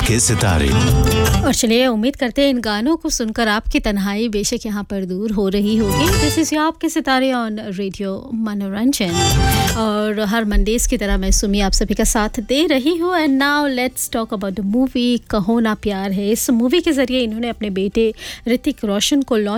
आपके सितारे। और चलिए उम्मीद करते हैं इन गानों को सुनकर आपकी तन्हाई बेशक यहाँ पर दूर हो रही होगी। दिस इज़ आपके सितारे ऑन रेडियो मनोरंजन और हर मंडेज की तरह मैं सुमी आप सभी का साथ दे रही हूँ। And now let's talk about the movie कहो ना प्यार है। इस मूवी के ज़रिए इन्होंने अपने बेटे ऋतिक रोशन को लॉन्च